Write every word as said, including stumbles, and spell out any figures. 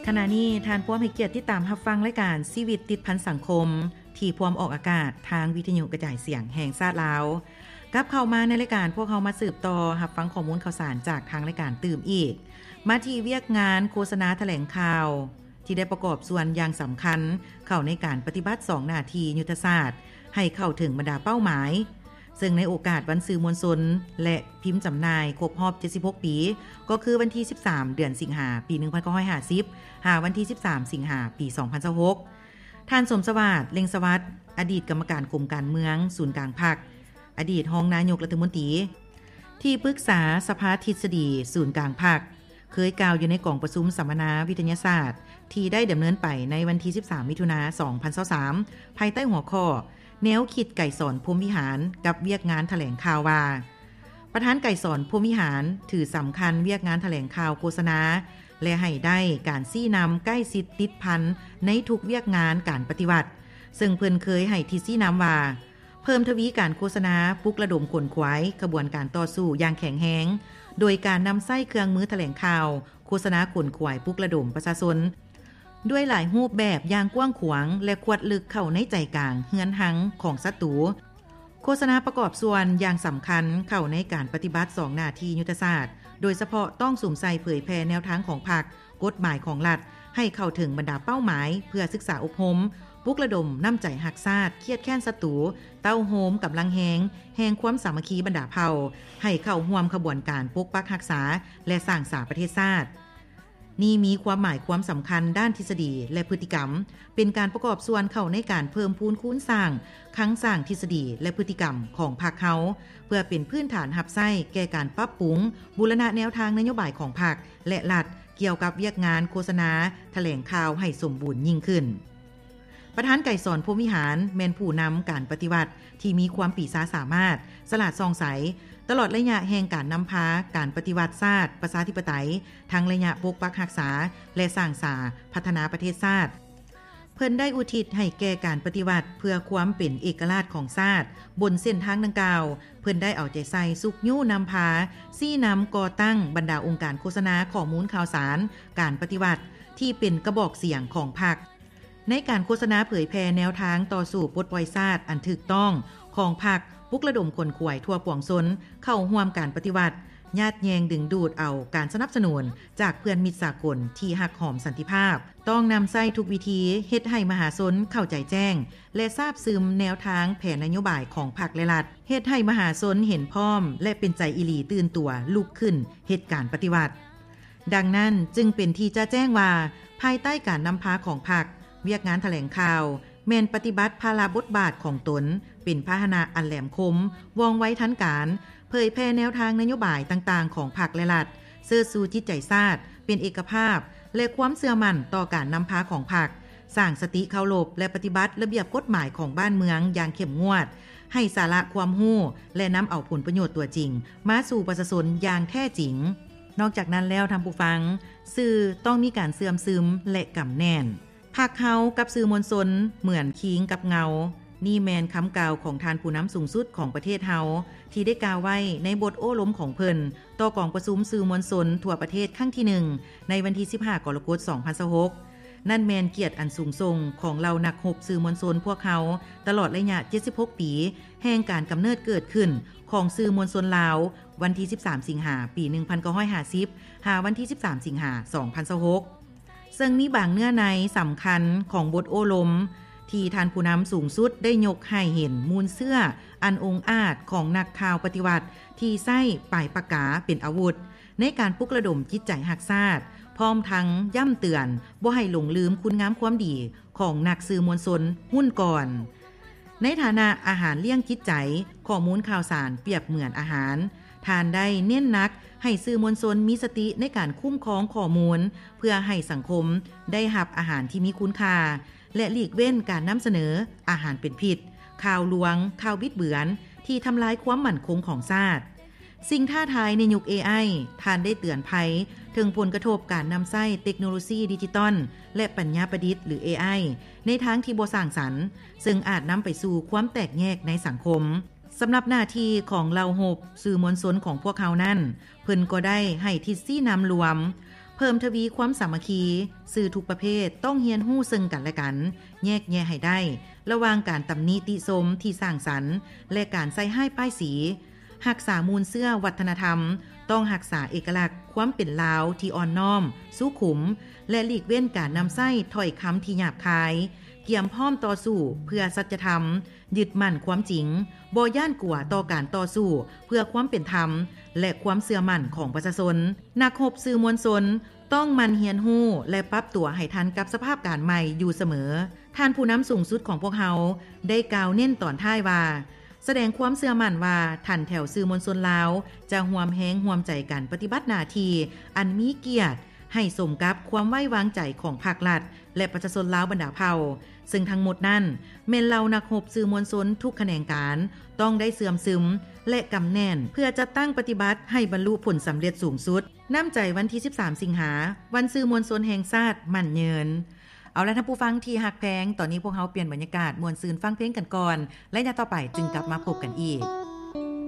ขณะนี้ทานพวมให้เกียรติที่ตามรับฟังรายการชีวิตติดพันสังคมที่พวมออกอากาศทางวิทยุกระจายเสียงแห่งชาติลาวกลับเข้ามาในรายการพวกเขามาสืบต่อรับฟังข้อมูลข่าวสารจากทางรายการตื่มอีกมาที่เวียกงานโฆษณาแถลงข่าวที่ได้ประกอบส่วนอย่างสำคัญเข้าในการปฏิบัติสองหน้าที่ยุทธศาสตร์ให้เข้าถึงบรรดาเป้าหมายซึ่งในโอกาสวันสื่อมวลชนและพิมพ์จำหน่ายครบรอบเจ็ดสิบหกปีก็คือวันที่สิบสามเดือนสิงหาปีหนึ่งพันเก้าร้อยห้าสิบหาวันที่สิบสามสิงหาปีสองพันยี่สิบหกท่านสมสวัสดิ์เล็งสวัสดิ์อดีตกรรมการกรมการเมืองศูนย์กลางพรรคอดีตรองนายกรัฐมนตรีที่ปรึกษาสภาทฤษฎีศูนย์กลางพรรคเคยกล่าวอยู่ในกล่องประชุมสัมมนาวิทยาศาสตร์ที่ได้ดำเนินไปในวันที่สิบสามมิถุนายนสองพันยี่สิบสามภายใต้หัวข้อแนวคิดไก่สอนพรหมวิหารกับเวียกงานแถลงข่าวว่าประธานไก่สอนพรหมวิหารถือสำคัญเวียกงานแถลงข่าวโฆษณาและให้ได้การซี้นำใกล้ชิดติดพันในทุกเวียกงานการปฏิบัติซึ่งเพิ่นเคยให้ที่ซี้นำว่าเพิ่มทวีการโฆษณาปลุกระดมขนขวายขบวนการต่อสู้อย่างแข็งแรงโดยการนำไส้เครื่องมือแถลงข่าวโฆษณาขนขวายปลุกระดมประชาชนด้วยหลายรูปแบบอย่างกว้างขวางและขวดลึกเข้าในใจกลางเฮือนหังของศัตรูโฆษณาประกอบส่วนอย่างสำคัญเข้าในการปฏิบัติสองหน้าที่ยุทธศาสตร์โดยเฉพาะต้องสุ่มใส่เผยแพร่แนวทางของพรรคกฎหมายของรัฐให้เข้าถึงบรรดาเป้าหมายเพื่อศึกษาอบรมปลุกระดมน้ำใจหักชาติเครียดแค้นศัตรูเต้าโฮมกำลังแหงแหงความสามัคคีบรรดาเผ่าให้เข้าร่วมขบวนการปกปักรักษาและสร้างสาประเทศชาตินี่มีความหมายความสำคัญด้านทฤษฎีและพฤติกรรมเป็นการประกอบส่วนเข้าในการเพิ่มพูนคูณสร้างคั้งสร้างทฤษฎีและพฤติกรรมของพรรคเขาเพื่อเป็นพื้นฐานหับไส้แก่การปรับปรุงบูรณะแนวทางนโยบายของพรรคและรัฐเกี่ยวกับเวียกงานโฆษณาแถลงข่าวให้สมบูรณ์ยิ่งขึ้นประธานไก่สอนพรหมวิหารแม่นผู้นำการปฏิวัติที่มีความปีศาจสามารถสลาดซองใสตลอดระยะแห่งการนำพาการปฏิวัติชาติประชาธิปไตยทั้งระยะปกปักรักษาและสร้างสาพัฒนาประเทศชาติเพิ่นได้อุทิศให้แก่การปฏิวัติเพื่อความเป็นเอกราชของชาติบนเส้นทางดังกล่าวเพิ่นได้เอาใจใส่สุกยู่นำพาซี่นำก่อตั้งบรรดาองค์การโฆษณาข้อมูลข่าวสารการปฏิวัติที่เป็นกระบอกเสียงของพรรคในการโฆษณาเผยแพร่แนวทางต่อสู่ปลดปล่อยชาติอันถูกต้องของพรรคปลุกระดมคนขวายทั่วปวงชนเข้าร่วมการปฏิวัติญาติแยงดึงดูดเอาการสนับสนุนจากเพื่อนมิตรสากลที่หักหอมสันติภาพต้องนำใส่ทุกวิธีเฮ็ดให้มหาชนเข้าใจแจ้งและทราบซึมแนวทางแผนนโยบายของพรรคและรัฐเฮ็ดให้มหาชนเห็นพร้อมและเป็นใจอีหลีตื่นตัวลุกขึ้นเฮ็ดการปฏิวัติดังนั้นจึงเป็นที่จะแจ้งว่าภายใต้การนำพาของพรรคเวียกงานแถลงข่าวแม่นปฏิบัติภาระบทบาทของตนเป็นพาหนะอันแหลมคมว่องไวทันการเผยแพร่แนวทางนโยบายต่างๆของพรรคและรัฐเสื่อสู่จิตใจชาติเป็นเอกภาพและความเชื่อมั่นต่อการนำพาของพรรคสร้างสติเคารพและปฏิบัติระเบียบกฎหมายของบ้านเมืองอย่างเข้มงวดให้สาระความรู้และนำเอาผลประโยชน์ตัวจริงมาสู่ประชาชนอย่างแท้จริงนอกจากนั้นแล้วท่านผู้ฟังสื่อต้องมีการเสื่อมซึมและกำแน่นพรรคเฮากับสื่อมวลชนเหมือนคิงกับเงานี่แมนคำกล่าวของทานผู้นำสูงสุดของประเทศเฮาที่ได้กล่าวไว้ในบทโอ้ล้มของเพิ่นต่อกองประชุมสื่อมวลชนทั่วประเทศครั้งที่หนึ่งในวันที่สิบห้ากรกฎาคมสองพันยี่สิบหกนั่นแมนเกียรติอันสูงส่งของเรานักรบสื่อมวลชนพวกเขาตลอดระยะเจ็ดสิบหกปีแห่งการกำเนิดเกิดขึ้นของสื่อมวลชนลาววันที่สิบสามสิงหาปีหนึ่งพันเก้าร้อยห้าสิบหาวันที่สิบสามสิงหาสองพันยี่สิบหกซึ่งมีบางเนื้อในสำคัญของบทโอ้ล้มที่ท่านผู้นำสูงสุดได้ยกให้เห็นมูลเสื้ออันองอาจของนักข่าวปฏิวัติที่ใช้ป้ายปากกาเป็นอาวุธในการปลุกระดมจิตใจหักชาติพร้อมทั้งย่ำเตือนบ่ให้หลงลืมคุณงามความดีของนักสื่อมวลชนหุ้นก่อนในฐานะอาหารเลี้ยงจิตใจข้อมูลข่าวสารเปรียบเหมือนอาหารทานได้เน้นนักให้สื่อมวลชนมีสติในการคุ้มครองข้อมูลเพื่อให้สังคมได้รับอาหารที่มีคุณค่าและหลีกเว้นการนำเสนออาหารเป็นพิษข่าวลวงข่าวบิดเบือนที่ทำลายความมั่นคงของชาติสิ่งท้าทายในยุค เอ ไอ ท่านได้เตือนภัยถึงผลกระทบการนำใช้เทคโนโลยีดิจิตอลและปัญญาประดิษฐ์หรือ เอ ไอ ในทางที่บ่สร้างสรรค์ซึ่งอาจนำไปสู่ความแตกแยกในสังคมสำหรับหน้าที่ของเหล่าหบสื่อมวลชนของพวกเขานั้นเพิ่นก็ได้ให้ทิศซี่นำรวมเพิ่มทวีความสามัคคีสื่อทุกประเภทต้องเรียนรู้ซึ่งกันและกันแยกแยะให้ได้ระหว่างการตำหนิติชมที่สร้างสรรค์และการใส่ให้ป้ายสีรักษามูลเสื้อวัฒนธรรมต้องรักษาเอกลักษณ์ความเป็นลาวที่อ่อนน้อมสุขุมและหลีกเว้นการนำไส้ถ้อยคำที่หยาบคายเกี่ยมพร้อมต่อสู้เพื่อสัจธรรมยึดมั่นความจริงบ่ย่านกลัวต่อการต่อสู้เพื่อความเป็นธรรมและความเชื่อมั่นของประชาชนนักรบสื่อมวลชนต้องมันเรียนรู้และปรับตัวให้ทันกับสภาพการใหม่อยู่เสมอท่านผู้นำสูงสุดของพวกเราได้กล่าวเน้นตอนท้ายว่าแสดงความเชื่อมั่นว่าท่านแถวสื่อมวลชนลาวจะร่วมแรงร่วมใจกันปฏิบัติหน้าที่อันมีเกียรติให้สมกับความไว้วางใจของภาครัฐและประชาชนลาวบรรดาเผ่าซึ่งทั้งหมดนั้นแม่นเหล่านักรบสื่อมวลชนทุกแขนงการต้องได้เสื่อมซึมและกำแน่นเพื่อจะตั้งปฏิบัติให้บรรลุผลสำเร็จสูงสุดน้ำใจวันที่สิบสามสิงหาวันสื่อมวลชนแห่งชาติมั่นยืนเอาละท่านผู้ฟังที่ฮักแพงตอนนี้พวกเราเปลี่ยนบรรยากาศมวลซืนฟังเพลงกันก่อนและในต่อไปจึงกลับมาพบกันอีก